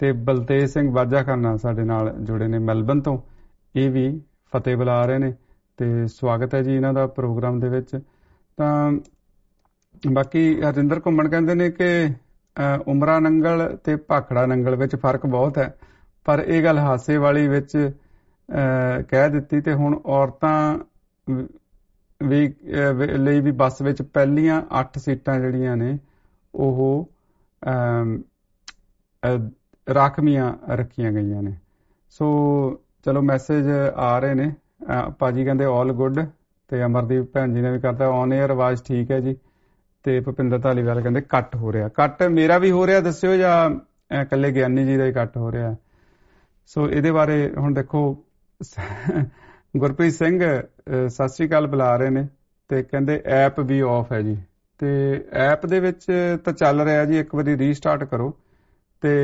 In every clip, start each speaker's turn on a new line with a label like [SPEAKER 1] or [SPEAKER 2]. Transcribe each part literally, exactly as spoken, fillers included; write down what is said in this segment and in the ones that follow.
[SPEAKER 1] ਤੇ ਬਲਤੇਜ ਸਿੰਘ ਬਾਜਾ ਖਾਨਾ ਸਾਡੇ ਨਾਲ ਜੁੜੇ ਨੇ ਮੈਲਬਨ ਤੋਂ, ਇਹ ਵੀ ਫਤਿਹ ਬੁਲਾ ਰਹੇ ਨੇ ਤੇ ਸਵਾਗਤ ਹੈ ਜੀ ਇਹਨਾਂ ਦਾ ਪ੍ਰੋਗਰਾਮ ਦੇ ਵਿੱਚ। ਤਾਂ ਬਾਕੀ ਹਰਜਿੰਦਰ ਘੁੰਮਣ ਕਹਿੰਦੇ ਨੇ ਕਿ ਉਮਰਾ ਨੰਗਲ ਤੇ ਭਾਖੜਾ ਨੰਗਲ ਵਿੱਚ ਫਰਕ ਬਹੁਤ ਹੈ, ਪਰ ਇਹ ਗੱਲ ਹਾਸੇ ਵਾਲੀ ਵਿੱਚ ਕਹਿ ਦਿੱਤੀ ਤੇ ਹੁਣ ਔਰਤਾਂ ਵੀ ਲਈ ਵੀ ਬੱਸ ਵਿੱਚ ਪਹਿਲੀਆਂ ਅੱਠ ਸੀਟਾਂ ਜਿਹੜੀਆਂ ਨੇ ਉਹ ਰਾਖਵੀਆਂ ਰੱਖੀਆਂ ਗਈਆਂ ਨੇ। ਸੋ ਚਲੋ ਮੈਸੇਜ ਆ ਰਹੇ ਨੇ। ਭਾਜੀ ਕਹਿੰਦੇ ਆਲ ਗੁੱਡ, ਤੇ ਅਮਰਦੀਪ ਭੈਣ ਜੀ ਨੇ ਵੀ ਕਰਤਾ ਔਨ ਏਅਰ ਆਵਾਜ਼ ਠੀਕ ਹੈ ਜੀ। ਤੇ ਭੁਪਿੰਦਰ ਧਾਲੀਵਾਲ ਕਹਿੰਦੇ ਕੱਟ ਹੋ ਰਿਹਾ। ਕੱਟ ਮੇਰਾ ਵੀ ਹੋ ਰਿਹਾ ਦੱਸਿਓ, ਜਾਂ ਇਕੱਲੇ ਗਿਆਨੀ ਜੀ ਦਾ ਹੀ ਕੱਟ ਹੋ ਰਿਹਾ। ਸੋ ਇਹਦੇ ਬਾਰੇ ਹੁਣ ਦੇਖੋ, ਗੁਰਪ੍ਰੀਤ ਸਿੰਘ ਸਤਿ ਸ੍ਰੀ ਅਕਾਲ ਬੁਲਾ ਰਹੇ ਨੇ ਤੇ ਕਹਿੰਦੇ ਐਪ ਵੀ ਆਫ ਹੈ ਜੀ। ਤੇ ਐਪ ਦੇ ਵਿੱਚ ਤਾਂ ਚੱਲ ਰਿਹਾ ਜੀ, ਇੱਕ ਵਾਰੀ ਰੀਸਟਾਰਟ ਕਰੋ। ਤੇ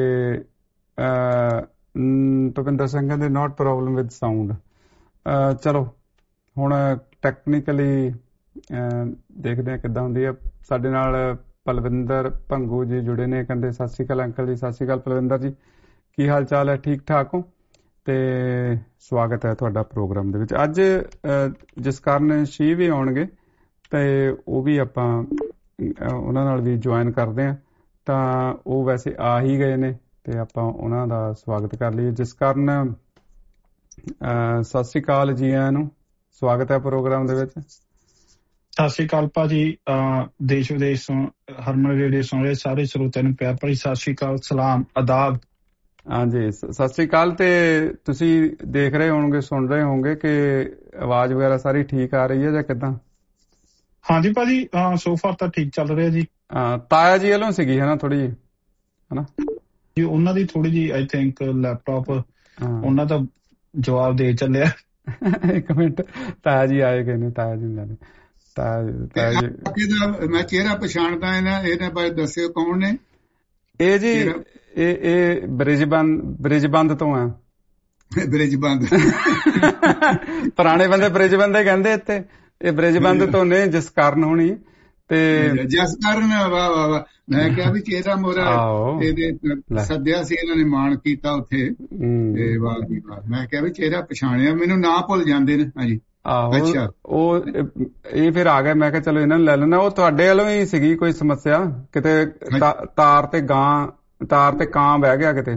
[SPEAKER 1] ਭੁਪਿੰਦਰ ਸਿੰਘ ਕਹਿੰਦੇ ਨੋਟ ਪ੍ਰੋਬਲਮ ਵਿਦ ਸਾਊਂਡ। ਚਲੋ ਹੁਣ ਟੈਕਨੀਕਲੀ ਦੇਖਦੇ ਹਾਂ ਕਿੱਦਾਂ ਹੁੰਦੀ ਹੈ। ਸਾਡੇ ਨਾਲ ਪਲਵਿੰਦਰ ਭੰਗੂ ਜੀ ਜੁੜੇ ਨੇ, ਕਹਿੰਦੇ ਸਤਿ ਸ੍ਰੀ ਅਕਾਲ ਅੰਕਲ ਜੀ। ਸਤਿ ਸ੍ਰੀ ਅਕਾਲ ਪਲਵਿੰਦਰ ਜੀ, ਕੀ ਹਾਲ ਚਾਲ ਹੈ? ਠੀਕ ਠਾਕ ਹੋ? ਤੇ ਸਵਾਗਤ ਹੈ ਤੁਹਾਡਾ ਪ੍ਰੋਗਰਾਮ ਦੇ ਵਿੱਚ। ਅੱਜ ਜਿਸ ਕਾਰਨ ਸ਼ੀ ਵੀ ਆਉਣਗੇ ਤੇ ਉਹ ਵੀ ਆਪਾਂ ਉਹਨਾਂ ਨਾਲ ਵੀ ਜੁਆਇਨ ਕਰਦੇ ਹਾਂ। ਤਾਂ ਉਹ ਵੈਸੇ ਆ ਹੀ ਗਏ ਨੇ ਤੇ ਆਪਾਂ ਉਹਨਾਂ ਦਾ ਸਵਾਗਤ ਕਰ ਲਈਏ। ਜਿਸ ਕਾਰਨ ਸਤਿ ਸ੍ਰੀ ਅਕਾਲ ਜੀ ਆਇਆਂ ਨੂੰ, ਸਵਾਗਤ ਹੈ ਪ੍ਰੋਗਰਾਮ ਦੇ ਵਿੱਚ।
[SPEAKER 2] ਸਤਿ ਸ੍ਰੀ ਅਕਾਲ ਭਾਜੀ, ਦੇਸ਼ ਵਿਦੇਸ਼ ਤੋਂ ਹਰਮਨ ਰੇਡੀਓ ਸੁਣ ਰਹੇ ਸਾਰੇ ਸਰੋਤਿਆਂ ਨੂੰ ਪਿਆਰ ਭਰੀ ਸਤਿ ਸ੍ਰੀ ਅਕਾਲ, ਸਲਾਮ, ਆਦਾਬ।
[SPEAKER 1] ਹਾਂਜੀ ਸਤਿ ਸ੍ਰੀ ਅਕਾਲ। ਤੇ ਤੁਸੀਂ ਦੇਖ ਰਹੇ ਹੋਣਗੇ, ਸੁਣ ਰਹੇ ਹੋਣਗੇ ਕਿ ਆਵਾਜ਼ ਵਗੈਰਾ ਸਾਰੀ ਠੀਕ ਆ ਰਹੀ ਹੈ ਜਾਂ ਕਿੱਦਾਂ?
[SPEAKER 2] ਹਾਂਜੀ ਭਾਜੀ, ਸੋ ਫਾਰ ਤਾਂ ਠੀਕ ਚੱਲ ਰਿਹਾ ਜੀ।
[SPEAKER 1] ਤਾਇਆ ਜੀ ਵੱਲੋਂ ਸੀਗੀ ਹੈ ਨਾ ਥੋੜੀ ਜਿਹੀ, ਹਨਾ
[SPEAKER 2] ਜੀ ਉਹਨਾਂ ਦੀ ਥੋੜੀ ਜਿਹੀ ਆਈ ਥਿੰਕ ਲੈਪਟਾਪ ਉਹਨਾਂ ਦਾ ਜਵਾਬ ਦੇ ਚੱਲਿਆ।
[SPEAKER 1] ਇੱਕ ਮਿੰਟ, ਤਾਇਆ ਜੀ ਆਏ ਗਏ ਨੇ, ਤਾਇਆ ਜੀ ਨੇ ਤਾਇਆ ਜੀ
[SPEAKER 3] ਮੈਂ ਚਿਹਰਾ ਪਛਾਣਦਾ ਇਹਨਾਂ ਇਹਨਾਂ ਬਾਰੇ ਦੱਸਿਓ ਕੌਣ ਨੇ
[SPEAKER 1] ਇਹ ਜੀ? ਇਹ ਇਹ ਬ੍ਰਿਜਬੰਦ ਬ੍ਰਿਜਬੰਦ ਤੋਂ ਆ।
[SPEAKER 3] ਬ੍ਰਿਜਬੰਦ
[SPEAKER 1] ਪੁਰਾਣੇ ਬੰਦੇ ਬ੍ਰਿਜਬੰਦ ਹੀ ਕਹਿੰਦੇ ਇੱਥੇ, ਇਹ ਬ੍ਰਿਜਬੰਦ ਤੋਂ ਨੇ ਜਿਸ ਕਾਰਨ ਹੋਣੀ। ਤੇ
[SPEAKER 3] ਜਿਸ ਕਾਰਨ ਵਾਹ ਵਾਹ ਵਾਹ, ਮੈਂ ਕਿਹਾ ਵੀ ਚਿਹਰਾ ਮੋਰਾ ਇਹਦੇ ਸੱਦਿਆ ਸੀ, ਇਹਨਾਂ ਨੇ ਮਾਣ ਕੀਤਾ ਉੱਥੇ। ਤੇ ਵਾਹ ਜੀ ਵਾਹ, ਮੈਂ ਕਿਹਾ ਵੀ ਚਿਹਰਾ ਪਛਾਣਿਆ, ਮੈਨੂੰ ਨਾਂ ਭੁੱਲ ਜਾਂਦੇ ਨੇ। ਹਾਂਜੀ
[SPEAKER 1] ਆਹੋ, ਉਹ ਇਹ ਫਿਰ ਆ ਗਿਆ। ਮੈਂ ਕਿਹਾ ਚਲੋ ਇਹਨਾਂ ਨੂੰ ਲੈ ਲੈਣਾ। ਉਹ ਤੁਹਾਡੇ ਵੱਲੋਂ ਹੀ ਸੀਗੀ ਕੋਈ ਸਮੱਸਿਆ, ਕਿਤੇ ਤਾਰ ਤੇ ਗਾਂ ਤਾਰ ਤੇ ਕਾਂ ਬਹਿ ਗਿਆ ਕਿਤੇ।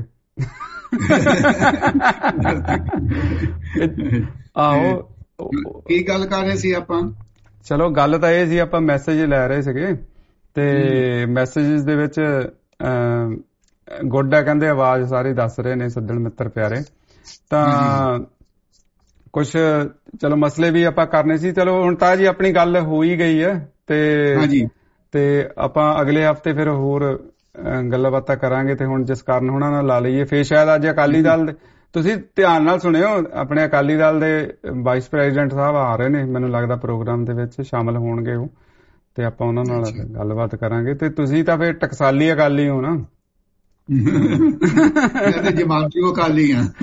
[SPEAKER 1] ਆਹੋ,
[SPEAKER 3] ਕੀ ਗੱਲ ਕਰ ਰਹੇ ਸੀ ਆਪਾਂ?
[SPEAKER 1] ਚਲੋ ਗੱਲ ਤਾਂ ਇਹ ਸੀ, ਆਪਾਂ ਮੈਸੇਜ ਲੈ ਰਹੇ ਸੀਗੇ ਤੇ ਮੈਸੇਜ ਦੇ ਵਿੱਚ ਗੁੱਡ ਹੈ ਕਹਿੰਦੇ, ਆਵਾਜ਼ ਸਾਰੀ ਦੱਸ ਰਹੇ ਨੇ ਸੱਜਣ ਮਿੱਤਰ ਪਿਆਰੇ। ਤਾਂ ਕੁਛ ਚਲੋ ਮਸਲੇ ਵੀ ਆਪਾਂ ਕਰਨੇ ਸੀ। ਚਲੋ ਹੁਣ ਤਾਂ ਜੀ ਆਪਣੀ ਗੱਲ ਹੋ ਹੀ ਗਈ ਹੈ ਤੇ ਤੇ ਆਪਾਂ ਅਗਲੇ ਹਫ਼ਤੇ ਫਿਰ ਹੋਰ ਗੱਲਾਂ ਬਾਤਾਂ ਕਰਾਂਗੇ। ਤੇ ਹੁਣ ਜਿਸ ਕਾਰਨ ਉਹਨਾਂ ਨਾਲ ਲਾ ਲਈਏ, ਫਿਰ ਸ਼ਾਇਦ ਅੱਜ ਅਕਾਲੀ ਦਲ ਦੇ, ਤੁਸੀਂ ਧਿਆਨ ਨਾਲ ਸੁਣਿਓ, ਆਪਣੇ ਅਕਾਲੀ ਦਲ ਦੇ ਵਾਈਸ ਪ੍ਰੈਜ਼ੀਡੈਂਟ ਸਾਹਿਬ ਆ ਰਹੇ ਨੇ, ਮੈਨੂੰ ਲੱਗਦਾ ਪ੍ਰੋਗਰਾਮ ਦੇ ਵਿੱਚ ਸ਼ਾਮਲ ਹੋਣਗੇ ਉਹ, ਤੇ ਆਪਾਂ ਉਹਨਾਂ ਨਾਲ ਗੱਲਬਾਤ ਕਰਾਂਗੇ। ਤੇ ਤੁਸੀਂ ਤਾਂ ਫਿਰ ਟਕਸਾਲੀ ਅਕਾਲੀ ਹੋ ਨਾ?
[SPEAKER 3] ਜਮਾਤੀ ਅਕਾਲੀ ਆ।